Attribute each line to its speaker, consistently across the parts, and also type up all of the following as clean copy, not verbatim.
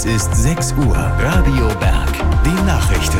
Speaker 1: Es ist 6 Uhr. Radio Berg. Die Nachrichten.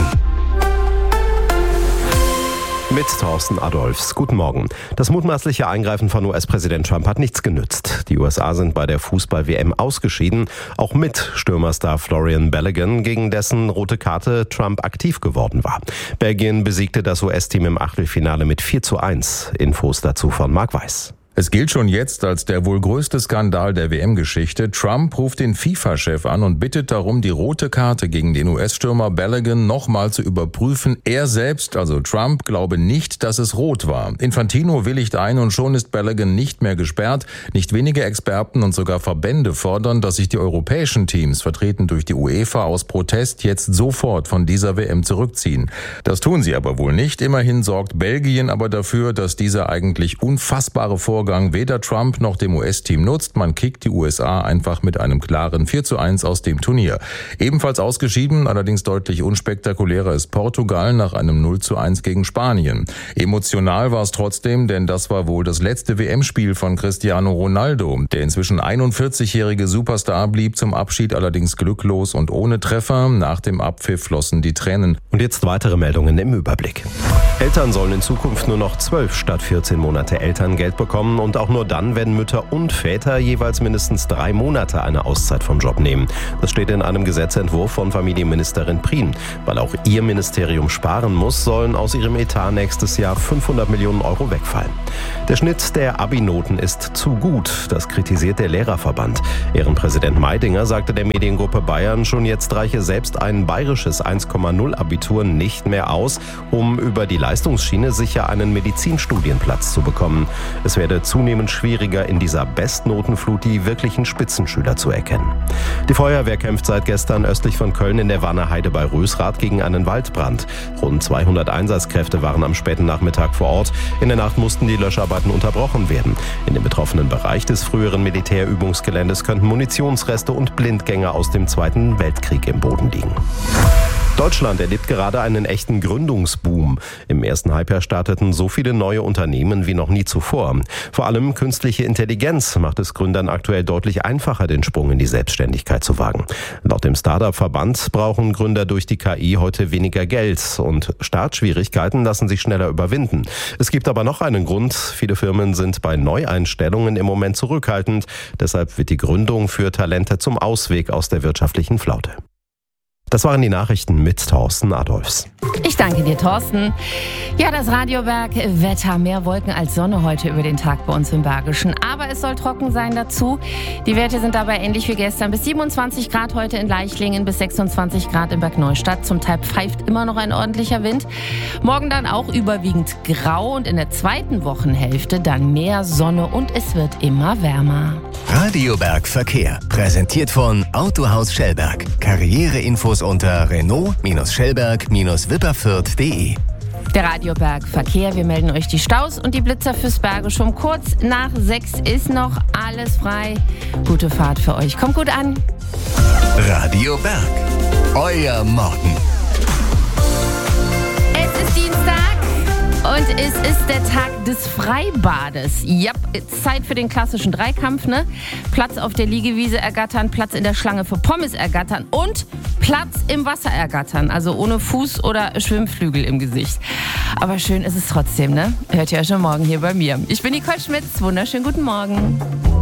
Speaker 2: Mit Thorsten Adolphs. Guten Morgen. Das mutmaßliche Eingreifen von US-Präsident Trump hat nichts genützt. Die USA sind bei der Fußball-WM ausgeschieden, auch mit Stürmerstar Florian Balogun, gegen dessen rote Karte Trump aktiv geworden war. Belgien besiegte das US-Team im Achtelfinale mit 4:1. Infos dazu von Marc Weiß.
Speaker 3: Es gilt schon jetzt als der wohl größte Skandal der WM-Geschichte. Trump ruft den FIFA-Chef an und bittet darum, die rote Karte gegen den US-Stürmer Balogun nochmal zu überprüfen. Er selbst, also Trump, glaube nicht, dass es rot war. Infantino willigt ein und schon ist Balogun nicht mehr gesperrt. Nicht wenige Experten und sogar Verbände fordern, dass sich die europäischen Teams, vertreten durch die UEFA, aus Protest jetzt sofort von dieser WM zurückziehen. Das tun sie aber wohl nicht. Immerhin sorgt Belgien aber dafür, dass dieser eigentlich unfassbare Vorgang weder Trump noch dem US-Team nutzt. Man kickt die USA einfach mit einem klaren 4:1 aus dem Turnier. Ebenfalls ausgeschieden, allerdings deutlich unspektakulärer, ist Portugal nach einem 0:1 gegen Spanien. Emotional war es trotzdem, denn das war wohl das letzte WM-Spiel von Cristiano Ronaldo. Der inzwischen 41-jährige Superstar blieb zum Abschied allerdings glücklos und ohne Treffer. Nach dem Abpfiff flossen die Tränen.
Speaker 2: Und jetzt weitere Meldungen im Überblick. Eltern sollen in Zukunft nur noch 12 statt 14 Monate Elterngeld bekommen und auch nur dann, wenn Mütter und Väter jeweils mindestens 3 Monate eine Auszeit vom Job nehmen. Das steht in einem Gesetzentwurf von Familienministerin Prien. Weil auch ihr Ministerium sparen muss, sollen aus ihrem Etat nächstes Jahr 500 Millionen Euro wegfallen. Der Schnitt der Abi-Noten ist zu gut, das kritisiert der Lehrerverband. Ehrenpräsident Meidinger sagte der Mediengruppe Bayern, schon jetzt reiche selbst ein bayerisches 1,0 Abitur nicht mehr aus, um über die Leistungsschiene sicher einen Medizinstudienplatz zu bekommen. Es werde zunehmend schwieriger, in dieser Bestnotenflut die wirklichen Spitzenschüler zu erkennen. Die Feuerwehr kämpft seit gestern östlich von Köln in der Warner Heide bei Rösrath gegen einen Waldbrand. Rund 200 Einsatzkräfte waren am späten Nachmittag vor Ort. In der Nacht mussten die Löscharbeiten unterbrochen werden. In dem betroffenen Bereich des früheren Militärübungsgeländes könnten Munitionsreste und Blindgänger aus dem Zweiten Weltkrieg im Boden liegen. Deutschland erlebt gerade einen echten Gründungsboom. Im ersten Halbjahr starteten so viele neue Unternehmen wie noch nie zuvor. Vor allem künstliche Intelligenz macht es Gründern aktuell deutlich einfacher, den Sprung in die Selbstständigkeit zu wagen. Laut dem Startup-Verband brauchen Gründer durch die KI heute weniger Geld und Startschwierigkeiten lassen sich schneller überwinden. Es gibt aber noch einen Grund. Viele Firmen sind bei Neueinstellungen im Moment zurückhaltend. Deshalb wird die Gründung für Talente zum Ausweg aus der wirtschaftlichen Flaute. Das waren die Nachrichten mit Thorsten Adolphs.
Speaker 4: Ich danke dir, Thorsten. Ja, das Radio Berg Wetter. Mehr Wolken als Sonne heute über den Tag bei uns im Bergischen. Aber es soll trocken sein dazu. Die Werte sind dabei ähnlich wie gestern. Bis 27 Grad heute in Leichlingen, bis 26 Grad in Bergneustadt. Zum Teil pfeift immer noch ein ordentlicher Wind. Morgen dann auch überwiegend grau und in der zweiten Wochenhälfte dann mehr Sonne und es wird immer wärmer.
Speaker 1: Radio Berg Verkehr. Präsentiert von Autohaus Schellberg. Karriereinfos unter Renault-Schellberg-Wipperfürth.de.
Speaker 4: Der Radio Berg Verkehr. Wir melden euch die Staus und die Blitzer fürs Bergisch. Um kurz nach 6 ist noch alles frei. Gute Fahrt für euch. Kommt gut an.
Speaker 1: Radio Berg. Euer Morgen.
Speaker 4: Es ist Dienstag. Und es ist der Tag des Freibades. Ja, Zeit für den klassischen Dreikampf, ne? Platz auf der Liegewiese ergattern, Platz in der Schlange für Pommes ergattern und Platz im Wasser ergattern. Also ohne Fuß- oder Schwimmflügel im Gesicht. Aber schön ist es trotzdem, ne? Hört ihr ja schon morgen hier bei mir. Ich bin Nicole Schmitz. Wunderschönen guten Morgen.